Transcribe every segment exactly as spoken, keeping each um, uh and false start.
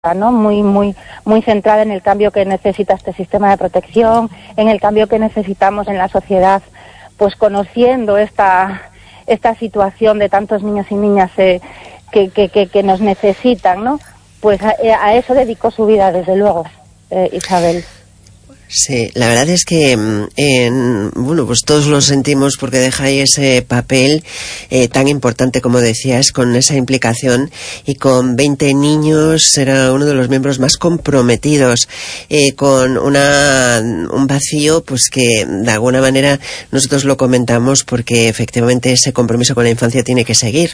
¿no? Muy, muy, muy centrada en el cambio que necesita este sistema de protección, en el cambio que necesitamos en la sociedad, pues conociendo esta, esta situación de tantos niños y niñas eh, que, que, que, que nos necesitan, ¿no? Pues a, a eso dedicó su vida, desde luego, eh, Isabel. Sí, la verdad es que, en, bueno, pues todos lo sentimos porque deja ahí ese papel eh, tan importante, como decías, con esa implicación, y con veinte niños era uno de los miembros más comprometidos, eh, con una un vacío, pues que de alguna manera nosotros lo comentamos porque efectivamente ese compromiso con la infancia tiene que seguir.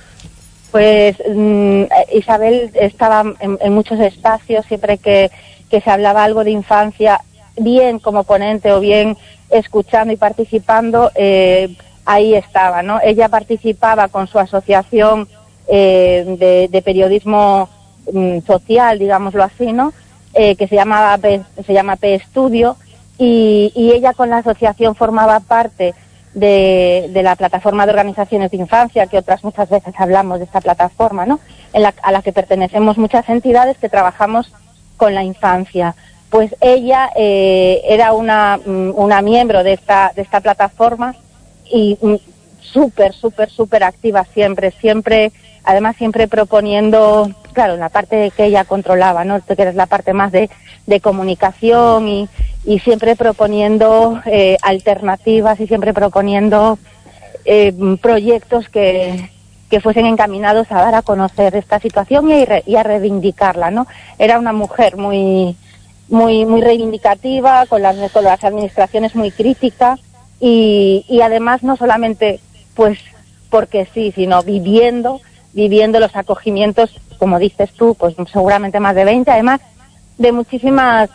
Pues mm, Isabel estaba en, en muchos espacios, siempre que, que se hablaba algo de infancia, bien como ponente o bien escuchando y participando, eh, ahí estaba, ¿no? Ella participaba con su asociación eh, de, de periodismo mm, social, digámoslo así, ¿no? Eh, que se llamaba P, se llama P Estudio, y, y ella con la asociación formaba parte de, de la plataforma de organizaciones de infancia, que otras muchas veces hablamos de esta plataforma, ¿no? En la, a la que pertenecemos muchas entidades que trabajamos con la infancia. Pues ella eh, era una, una miembro de esta, de esta plataforma y súper, súper, súper activa siempre, siempre, además siempre proponiendo, claro, la parte que ella controlaba, ¿no? Que es la parte más de, de comunicación y, y siempre proponiendo eh, alternativas y siempre proponiendo eh, proyectos que, que fuesen encaminados a dar a conocer esta situación y a, y a reivindicarla, ¿no? Era una mujer muy... muy muy reivindicativa, con las, con las administraciones muy crítica y, y además no solamente pues porque sí, sino viviendo, viviendo los acogimientos, como dices tú, pues seguramente más de veinte, además de muchísimas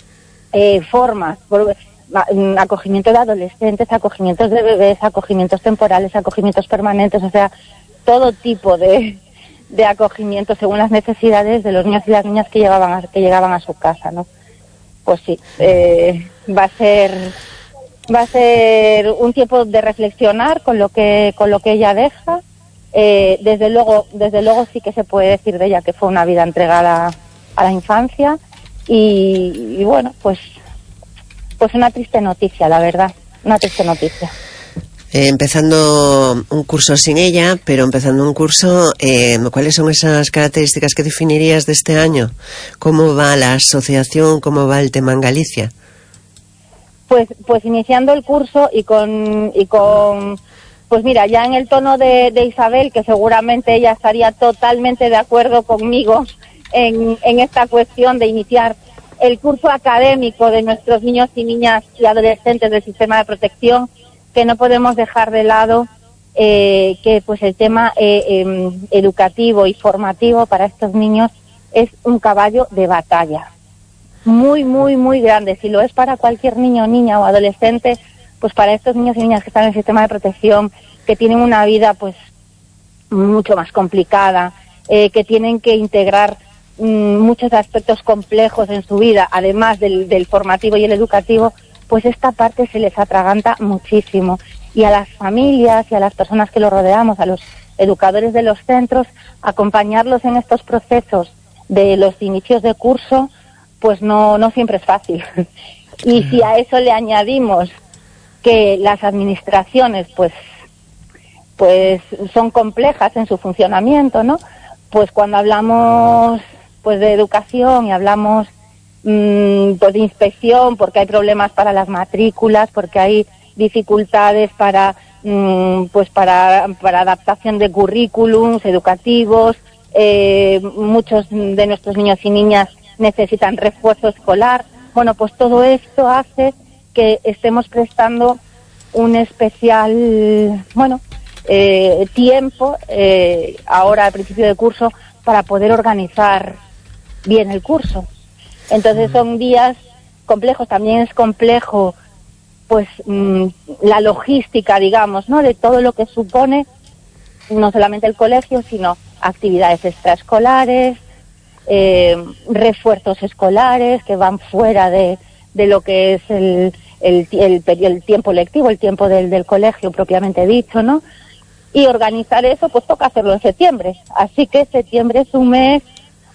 eh, formas, por, acogimiento de adolescentes, acogimientos de bebés, acogimientos temporales, acogimientos permanentes, o sea, todo tipo de de acogimiento según las necesidades de los niños y las niñas que llegaban a, que llegaban a su casa, ¿no? Pues sí, eh, va a ser va a ser un tiempo de reflexionar con lo que con lo que ella deja. Eh, desde luego, desde luego sí que se puede decir de ella que fue una vida entregada a la infancia y, y bueno, pues pues una triste noticia, la verdad, una triste noticia. Eh, empezando un curso sin ella, pero empezando un curso, eh, ¿cuáles son esas características que definirías de este año? ¿Cómo va la asociación? ¿Cómo va el tema en Galicia? Pues, pues iniciando el curso y con, y con, pues mira, ya en el tono de, de Isabel, que seguramente ella estaría totalmente de acuerdo conmigo en, en esta cuestión de iniciar el curso académico de nuestros niños y niñas y adolescentes del sistema de protección, que no podemos dejar de lado eh, que pues el tema eh, eh, educativo y formativo para estos niños es un caballo de batalla muy, muy, muy grande. Si lo es para cualquier niño, niña o adolescente, pues para estos niños y niñas que están en el sistema de protección, que tienen una vida pues mucho más complicada, eh, que tienen que integrar mmm, muchos aspectos complejos en su vida, además del, del formativo y el educativo, pues esta parte se les atraganta muchísimo. Y a las familias y a las personas que los rodeamos, a los educadores de los centros, acompañarlos en estos procesos de los inicios de curso, pues no, no siempre es fácil. Y si a eso le añadimos que las administraciones, pues, pues son complejas en su funcionamiento, ¿no? Pues cuando hablamos, pues de educación y hablamos pues de inspección, porque hay problemas para las matrículas, porque hay dificultades para pues para para adaptación de currículums educativos, eh, muchos de nuestros niños y niñas necesitan refuerzo escolar. Bueno, pues todo esto hace que estemos prestando un especial, bueno, eh, tiempo eh, ahora al principio del curso para poder organizar bien el curso. Entonces son días complejos, también es complejo pues mmm, la logística, digamos, ¿no? De todo lo que supone no solamente el colegio, sino actividades extraescolares, eh, refuerzos escolares que van fuera de, de lo que es el, el, el, el tiempo lectivo, el tiempo del, del colegio propiamente dicho, ¿no? Y organizar eso, pues toca hacerlo en septiembre. Así que septiembre es un mes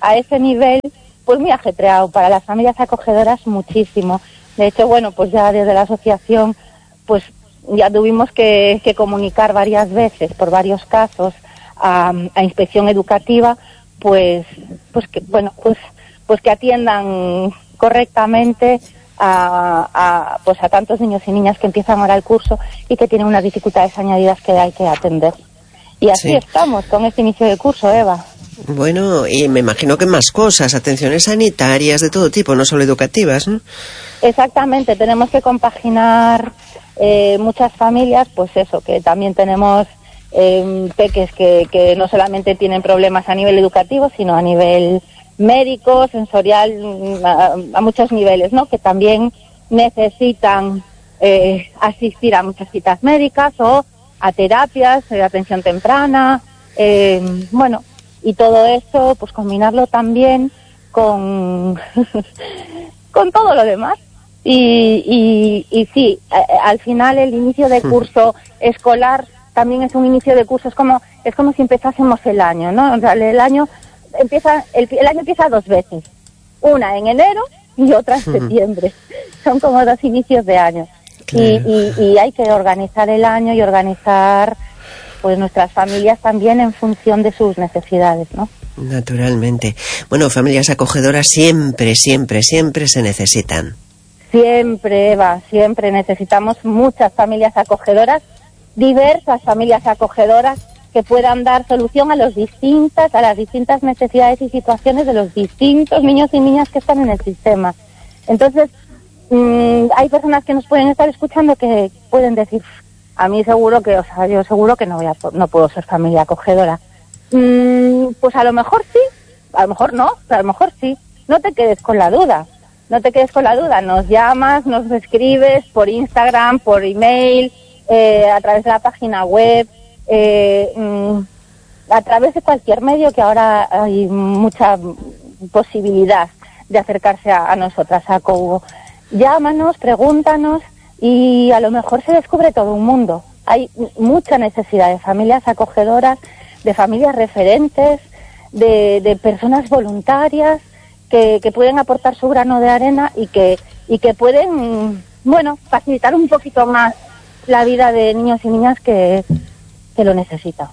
a ese nivel, pues muy ajetreado, para las familias acogedoras muchísimo. De hecho, bueno, pues ya desde la asociación, pues ya tuvimos que, que comunicar varias veces, por varios casos, a, a Inspección Educativa, pues, pues que, bueno, pues, pues que atiendan correctamente a, a, pues a tantos niños y niñas que empiezan ahora el curso y que tienen unas dificultades añadidas que hay que atender. Y así sí. Estamos con este inicio de curso, Eva. Bueno, y me imagino que más cosas, atenciones sanitarias de todo tipo, no solo educativas, ¿no? Exactamente, tenemos que compaginar eh, muchas familias, pues eso, que también tenemos eh, peques que, que no solamente tienen problemas a nivel educativo, sino a nivel médico, sensorial, a, a muchos niveles, ¿no? Que también necesitan eh, asistir a muchas citas médicas o a terapias, de atención temprana, eh, bueno, y todo eso, pues combinarlo también con, con todo lo demás. Y, y, y sí, a, al final el inicio de curso escolar también es un inicio de curso, es como, es como si empezásemos el año, ¿no? O sea, el año empieza, el, el año empieza dos veces, una en enero y otra en septiembre. Son como dos inicios de año. Claro. Y, y, y hay que organizar el año y organizar pues nuestras familias también en función de sus necesidades, ¿no? Naturalmente. Bueno, familias acogedoras siempre, siempre, siempre se necesitan. Siempre, Eva, siempre necesitamos muchas familias acogedoras, diversas familias acogedoras que puedan dar solución a los distintas, a las distintas necesidades y situaciones de los distintos niños y niñas que están en el sistema. Entonces, mmm, hay personas que nos pueden estar escuchando que pueden decir, a mí seguro que, o sea, yo seguro que no voy a, no puedo ser familia acogedora. Mm, pues a lo mejor sí, a lo mejor no, pero a lo mejor sí. No te quedes con la duda, no te quedes con la duda. Nos llamas, nos escribes por Instagram, por email, eh, a través de la página web, eh, mm, a través de cualquier medio, que ahora hay mucha posibilidad de acercarse a, a nosotras, a Cobo. Llámanos, pregúntanos, y a lo mejor se descubre todo un mundo. Hay mucha necesidad de familias acogedoras, de familias referentes, de, de personas voluntarias que, que pueden aportar su grano de arena y que, y que pueden, bueno, facilitar un poquito más la vida de niños y niñas que, que lo necesitan.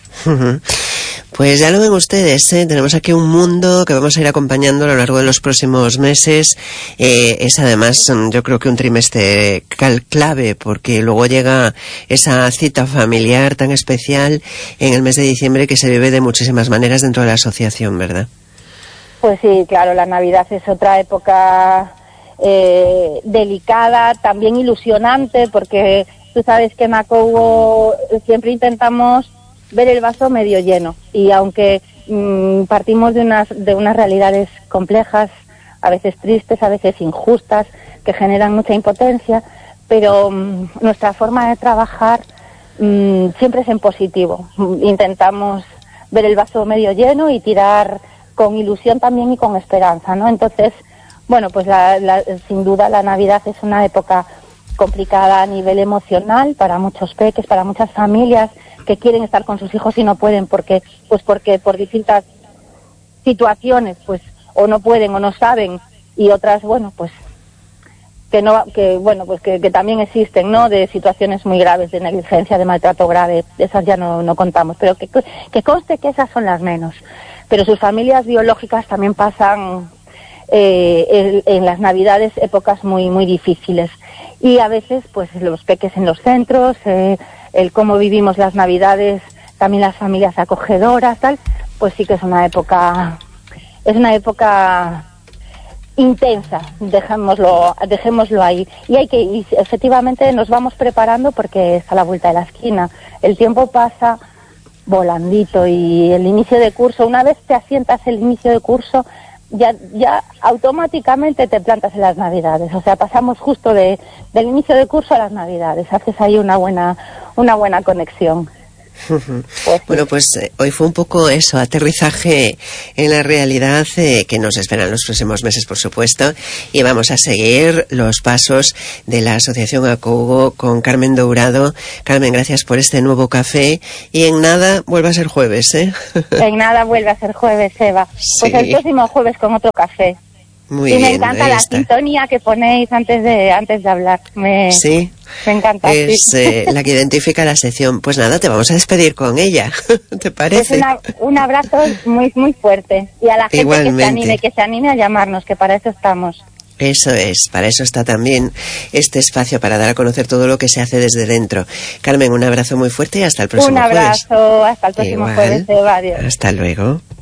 Pues ya lo ven ustedes, ¿eh? Tenemos aquí un mundo que vamos a ir acompañando a lo largo de los próximos meses. Eh, es además, yo creo que un trimestre clave, porque luego llega esa cita familiar tan especial en el mes de diciembre que se vive de muchísimas maneras dentro de la asociación, ¿verdad? Pues sí, claro, la Navidad es otra época eh, delicada, también ilusionante, porque tú sabes que en Acobo siempre intentamos ver el vaso medio lleno, y aunque mmm, partimos de unas de unas realidades complejas, a veces tristes, a veces injustas, que generan mucha impotencia, pero mmm, nuestra forma de trabajar mmm, siempre es en positivo. Intentamos ver el vaso medio lleno y tirar con ilusión también y con esperanza, ¿no? Entonces, bueno, pues la, la, sin duda la Navidad es una época complicada a nivel emocional para muchos peques, para muchas familias que quieren estar con sus hijos y no pueden porque pues porque por distintas situaciones pues o no pueden o no saben, y otras, bueno, pues que no que bueno pues que, que también existen, ¿no?, de situaciones muy graves de negligencia, de maltrato grave. Esas ya no no contamos, pero que que conste que esas son las menos. Pero sus familias biológicas también pasan eh, en, en las Navidades épocas muy muy difíciles, y a veces pues los peques en los centros, eh, el cómo vivimos las Navidades, también las familias acogedoras, tal, pues sí que es una época, es una época intensa, dejémoslo, dejémoslo ahí. Y hay que, y efectivamente nos vamos preparando porque está a la vuelta de la esquina. El tiempo pasa volandito, y el inicio de curso, una vez te asientas el inicio de curso, ya ya automáticamente te plantas en las Navidades. O sea, pasamos justo de del inicio de curso a las Navidades. Haces ahí una buena una buena conexión. Uh-huh. Pues, bueno, pues eh, hoy fue un poco eso, aterrizaje en la realidad eh, que nos esperan los próximos meses, por supuesto, y vamos a seguir los pasos de la Asociación Acougo con Carmen Dourado. Carmen, gracias por este nuevo café, y en nada vuelve a ser jueves, ¿eh? En nada vuelve a ser jueves, Eva. Sí. Pues el próximo jueves con otro café. Muy y bien, me encanta la está. sintonía que ponéis antes de antes de hablar. Me, sí. Me encanta. Es sí. eh, la que identifica la sección. Pues nada, te vamos a despedir con ella. ¿Te parece? Pues una, un abrazo muy muy fuerte. Y a la gente Igualmente. que se anime, que se anime a llamarnos, que para eso estamos. Eso es, para eso está también este espacio, para dar a conocer todo lo que se hace desde dentro. Carmen, un abrazo muy fuerte y hasta el próximo jueves. Un abrazo, jueves. hasta el próximo Igual. jueves, Eva, adiós. Hasta luego.